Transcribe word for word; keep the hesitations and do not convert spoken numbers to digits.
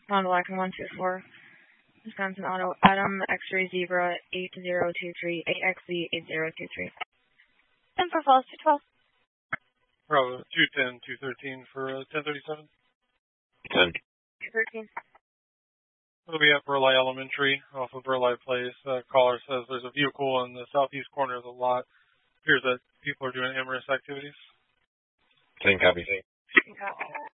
Honda Lacking one two four. Wisconsin Auto Adam X-Ray Zebra eight zero two three A X Z eight zero two three. And for false two twelve. Bravo two ten two thirteen for uh, ten thirty-seven. ten. two thirteen. We'll be at Burleigh Elementary off of Burleigh Place. Uh, caller says there's a vehicle in the southeast corner of the lot. Appears that people are doing amorous activities. ten copy. Copy.